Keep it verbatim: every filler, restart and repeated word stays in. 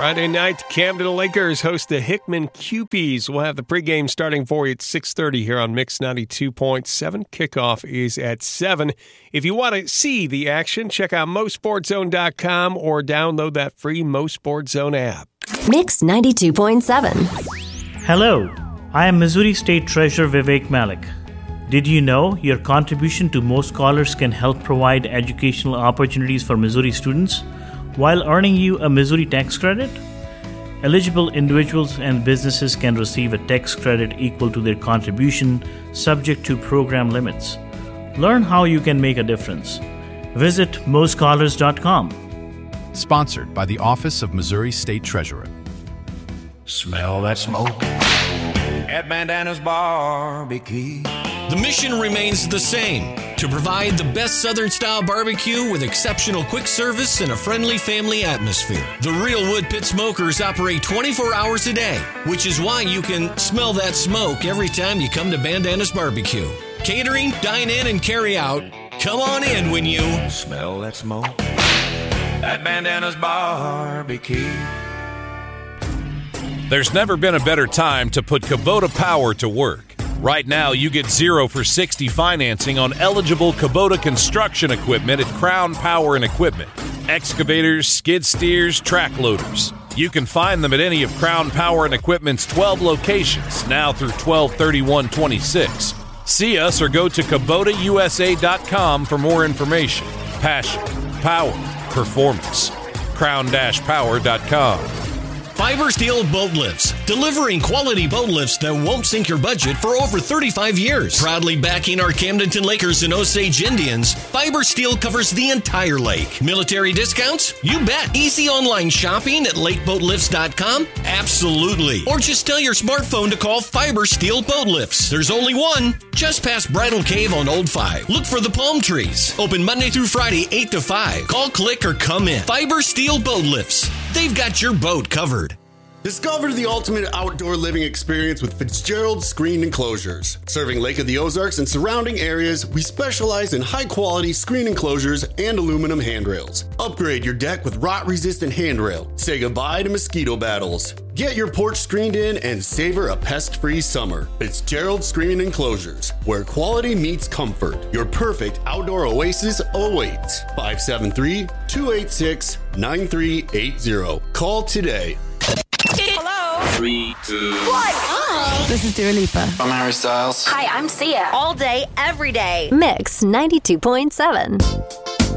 Friday night, Camden Lakers host the Hickman Cupies. We'll have the pregame starting for you at six thirty here on Mix ninety-two point seven. Kickoff is at seven. If you want to see the action, check out Mo Sports Zone dot com or download that free Mo Sports Zone app. Mix ninety-two point seven. Hello, I am Missouri State Treasurer Vivek Malik. Did you know your contribution to Mo Scholars can help provide educational opportunities for Missouri students while earning you a Missouri tax credit? Eligible individuals and businesses can receive a tax credit equal to their contribution, subject to program limits. Learn how you can make a difference. Visit Mo Scholars dot com. Sponsored by the Office of Missouri State Treasurer. Smell that smoke at Bandana's Barbecue. The mission remains the same, to provide the best Southern-style barbecue with exceptional quick service and a friendly family atmosphere. The Real Wood Pit Smokers operate twenty-four hours a day, which is why you can smell that smoke every time you come to Bandana's Barbecue. Catering, dine in, and carry out. Come on in when you smell that smoke at Bandana's Barbecue. There's never been a better time to put Kubota Power to work. Right now, you get zero for sixty financing on eligible Kubota construction equipment at Crown Power and Equipment. Excavators, skid steers, track loaders. You can find them at any of Crown Power and Equipment's twelve locations, now through twelve thirty-one twenty-six. See us or go to Kubota U S A dot com for more information. Passion, power, performance. crown power dot com. Fiber Steel Boat Lifts, delivering quality boat lifts that won't sink your budget for over thirty-five years. Proudly backing our Camdenton Lakers and Osage Indians, Fiber Steel covers the entire lake. Military discounts? You bet. Easy online shopping at lake boat lifts dot com? Absolutely. Or just tell your smartphone to call Fiber Steel Boat Lifts. There's only one, just past Bridal Cave on Old Five. Look for the palm trees. Open Monday through Friday, eight to five. Call, click, or come in. Fiber Steel Boat Lifts. They've got your boat covered. Discover the ultimate outdoor living experience with Fitzgerald Screened Enclosures. Serving Lake of the Ozarks and surrounding areas, we specialize in high-quality screen enclosures and aluminum handrails. Upgrade your deck with rot-resistant handrail. Say goodbye to mosquito battles. Get your porch screened in and savor a pest-free summer. Fitzgerald Screened Enclosures, where quality meets comfort. Your perfect outdoor oasis awaits. five seven three, two eight six, nine three eight zero. Call today. Hello. Three, two, one. Oh. This is Dua Lipa. I'm Harry Styles. Hi, I'm Sia. All day, every day. Mix ninety-two point seven.